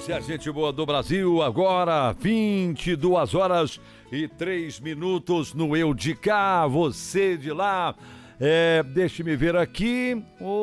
Essa é a gente boa do Brasil, agora 22h03 no Eu de Cá, você de lá. Deixe-me ver aqui.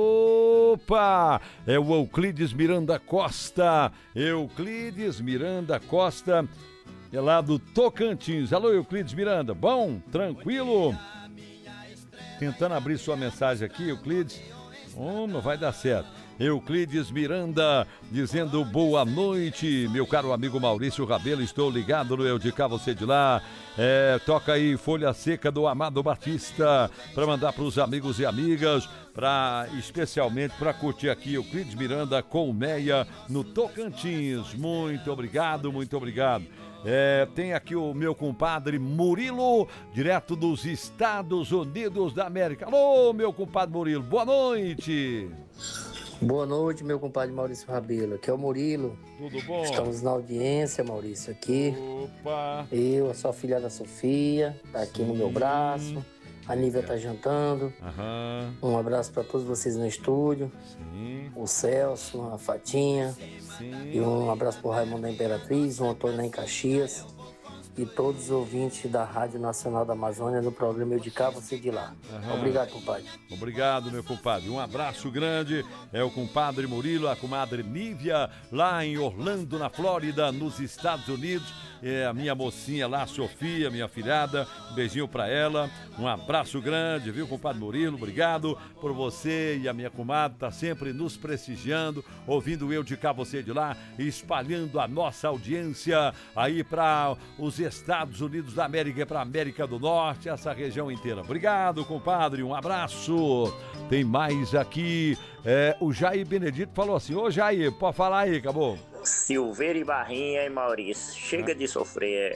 Opa! É o Euclides Miranda Costa. Euclides Miranda Costa, é lá do Tocantins. Alô, Euclides Miranda, bom? Tranquilo? Tentando abrir sua mensagem aqui, Euclides. Não vai dar certo. Euclides Miranda dizendo boa noite, meu caro amigo Maurício Rabelo, estou ligado no Eu de Cá, você de lá. Toca aí Folha Seca do Amado Batista para mandar para os amigos e amigas, especialmente para curtir aqui Euclides Miranda com Meia no Tocantins. Muito obrigado, muito obrigado. Tem aqui o meu compadre Murilo, direto dos Estados Unidos da América. Alô, meu compadre Murilo, boa noite. Boa noite, meu compadre Maurício Rabelo. Aqui é o Murilo. Tudo bom? Estamos na audiência, Maurício, aqui. Opa! Eu, a sua filhada Sofia, tá aqui no meu braço. A Nívia tá jantando. Um abraço para todos vocês no estúdio. Sim. O Celso, a Fatinha. Sim. E um abraço pro Raimundo da Imperatriz, o Antônio lá em Caxias. E todos os ouvintes da Rádio Nacional da Amazônia no programa Eu de Cá, você de lá. Obrigado, compadre. Obrigado, meu compadre. Um abraço grande. É o compadre Murilo, a comadre Nívia, lá em Orlando, na Flórida, nos Estados Unidos. A minha mocinha lá, Sofia, minha filhada. Um beijinho pra ela. Um abraço grande, viu, compadre Murilo? Obrigado por você e a minha comadre tá sempre nos prestigiando, ouvindo Eu de Cá, você de lá, espalhando a nossa audiência aí para os Estados Unidos da América e para a América do Norte, essa região inteira. Obrigado, compadre, um abraço. Tem mais aqui, o Jair Benedito falou assim: ô Jair, pode falar aí, acabou? Silveira e Barrinha e Maurício, chega de sofrer.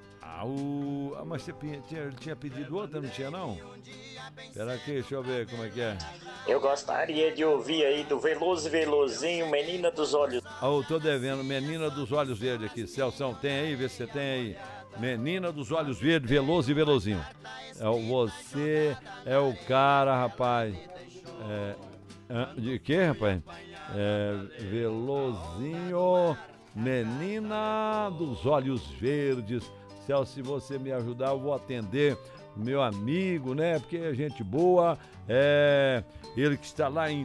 Mas você tinha pedido outra, não tinha não? Espera aqui, deixa eu ver como é que é. Eu gostaria de ouvir aí do Veloso e Velozinho, Menina dos Olhos. Tô devendo, Menina dos Olhos Verdes aqui. Celção, tem aí? Vê se você tem aí. Menina dos Olhos Verdes, Veloso e Velozinho. Você é o cara, rapaz. De quê, rapaz? Velozinho, Menina dos Olhos Verdes. Celso, se você me ajudar, eu vou atender meu amigo, né? Porque é gente boa. Ele que está lá em